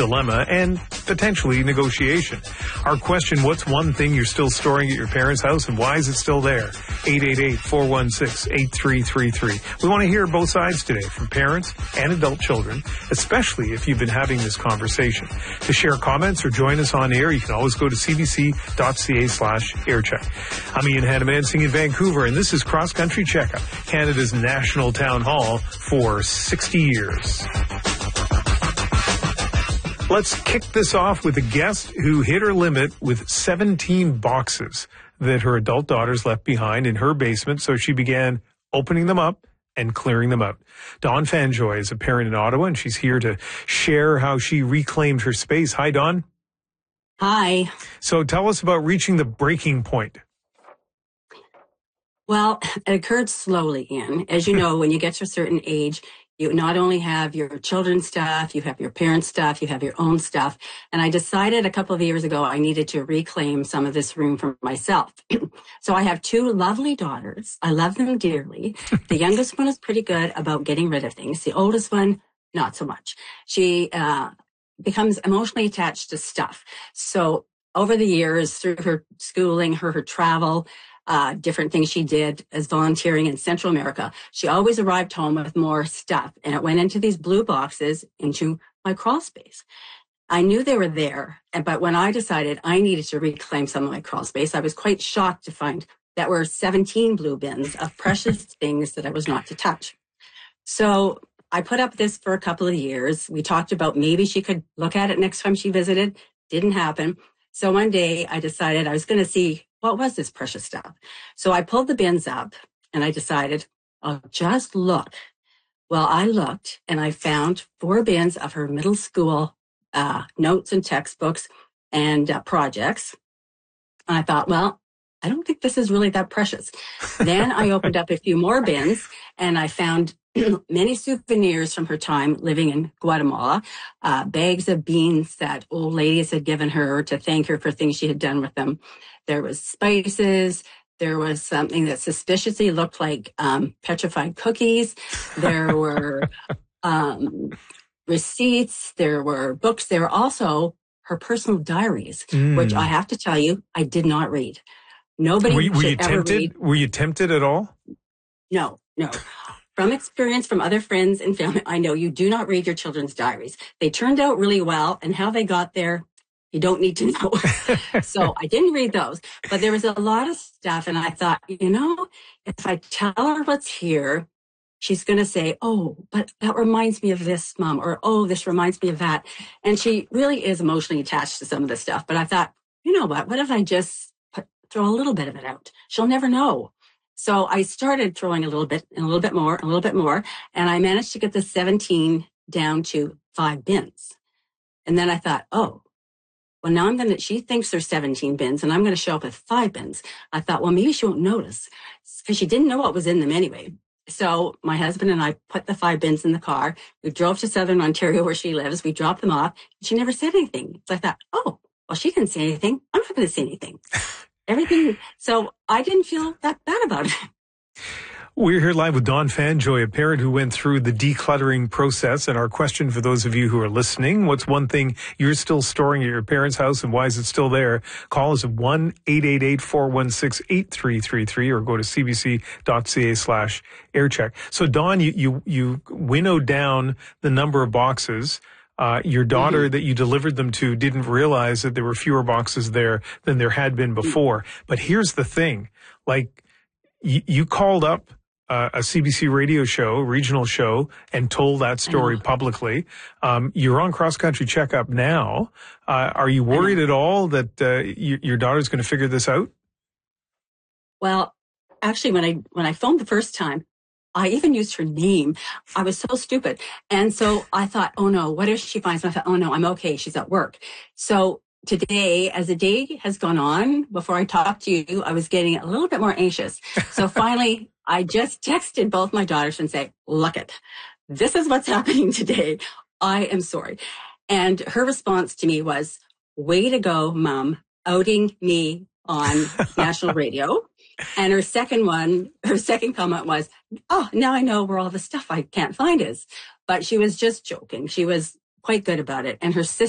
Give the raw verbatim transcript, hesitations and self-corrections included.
dilemma and potentially negotiation. Our question, what's one thing you're still storing at your parents' house and why is it still there? eight eight eight, four one six, eight three three three. We want to hear both sides today from parents and adult children, especially if you've been having this conversation. To share comments or join us on air, you can always go to cbc.ca slash aircheck. I'm Ian Hanemansing in Vancouver, and this is Cross Country Checkup, Canada's national town hall for sixty years. Let's kick this off with a guest who hit her limit with seventeen boxes that her adult daughters left behind in her basement, so she began opening them up and clearing them out. Dawn Fanjoy is a parent in Ottawa, and she's here to share how she reclaimed her space. Hi, Dawn. Hi. So tell us about reaching the breaking point. Well, it occurred slowly, Ian. As you know, when you get to a certain age, you not only have your children's stuff, you have your parents' stuff, you have your own stuff. And I decided a couple of years ago I needed to reclaim some of this room for myself. So I have two lovely daughters. I love them dearly. The youngest one is pretty good about getting rid of things. The oldest one, not so much. She uh, becomes emotionally attached to stuff. So over the years, through her schooling, her, her travel, Uh, different things she did as volunteering in Central America, she always arrived home with more stuff, and it went into these blue boxes into my crawl space. I knew they were there, but when I decided I needed to reclaim some of my crawl space, I was quite shocked to find that were seventeen blue bins of precious things that I was not to touch. So I put up this for a couple of years. We talked about maybe she could look at it next time she visited. Didn't happen. So one day I decided I was going to see what was this precious stuff. So I pulled the bins up and I decided I'll just look. Well, I looked and I found four bins of her middle school uh, notes and textbooks and uh, projects. And I thought, well, I don't think this is really that precious. Then I opened up a few more bins and I found many souvenirs from her time living in Guatemala, uh, bags of beans that old ladies had given her to thank her for things she had done with them. There was spices. There was something that suspiciously looked like um, petrified cookies. There were um, receipts. There were books. There were also her personal diaries, mm. which I have to tell you, I did not read. Nobody were you, were should you ever tempted? read. Were you tempted at all? No, no. From experience from other friends and family, I know you do not read your children's diaries. They turned out really well, and how they got there, you don't need to know. So I didn't read those, but there was a lot of stuff, and I thought, you know, if I tell her what's here, she's going to say, oh, but that reminds me of this, Mom, or oh, this reminds me of that. And she really is emotionally attached to some of this stuff. But I thought, you know what, what if I just put, throw a little bit of it out? She'll never know. So I started throwing a little bit and a little bit more, a little bit more, and I managed to get the seventeen down to five bins. And then I thought, oh, well, now I'm going to, she thinks there's seventeen bins and I'm going to show up with five bins. I thought, well, maybe she won't notice because she didn't know what was in them anyway. So my husband and I put the five bins in the car. We drove to Southern Ontario where she lives. We dropped them off. And she never said anything. So I thought, oh, well, she didn't say anything. I'm not going to say anything. Everything. So I didn't feel that bad about it. We're here live with Dawn Fanjoy, a parent who went through the decluttering process. And our question for those of you who are listening, what's one thing you're still storing at your parents' house and why is it still there? Call us at one eight eight eight, four one six, eight three three three or go to cbc.ca slash aircheck. So Dawn, you, you, you winnowed down the number of boxes. Uh, your daughter mm-hmm. that you delivered them to didn't realize that there were fewer boxes there than there had been before. But here's the thing, like you, you called up uh, a C B C radio show, regional show, and told that story publicly. Um, you're on Cross Country Checkup now. Uh, are you worried at all that uh, you, your daughter's going to figure this out? Well, actually, when I when I phoned the first time, I even used her name. I was so stupid. And so I thought, oh no, what if she finds me? I thought, oh no, I'm okay. She's at work. So today, as the day has gone on, before I talked to you, I was getting a little bit more anxious. So finally, I just texted both my daughters and say, look it, this is what's happening today. I am sorry. And her response to me was, way to go, Mom, outing me on national radio. And her second one, her second comment was, oh, now I know where all the stuff I can't find is. But she was just joking. She was quite good about it. And her sister